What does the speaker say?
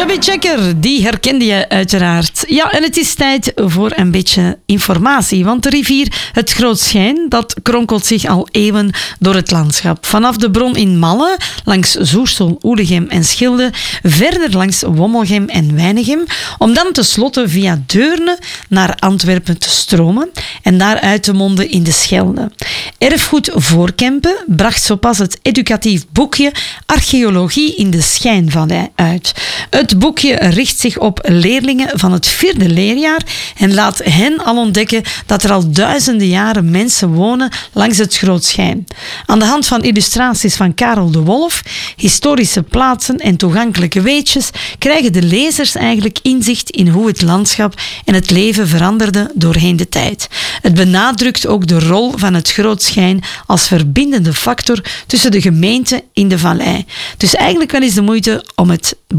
Chubby Checker, die herkende je uiteraard. Ja, en het is tijd voor een beetje informatie, want de rivier het Grootschijn, dat kronkelt zich al eeuwen door het landschap. Vanaf de bron in Malle, langs Soersel, Oelegem en Schilde, verder langs Wommelgem en Weinigem, om dan tenslotte via Deurne naar Antwerpen te stromen en daaruit te monden in de Schelde. Erfgoed Voorkempen bracht zo pas het educatief boekje Archeologie in de Schijnvallei uit. Het boekje richt zich op leerlingen van het 4e leerjaar en laat hen al ontdekken dat er al duizenden jaren mensen wonen langs het Grootschijn. Aan de hand van illustraties van Karel de Wolf, historische plaatsen en toegankelijke weetjes krijgen de lezers eigenlijk inzicht in hoe het landschap en het leven veranderden doorheen de tijd. Het benadrukt ook de rol van het Grootschijn als verbindende factor tussen de gemeenten in de vallei. Dus eigenlijk wel eens de moeite om het